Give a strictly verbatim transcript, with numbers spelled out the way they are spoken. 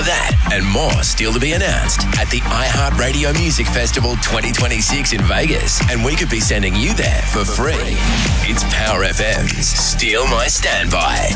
of that and more still to be announced at the iHeartRadio Music Festival twenty twenty-six in Vegas. And we could be sending you there for free. It's Power F M's Steal My Standby.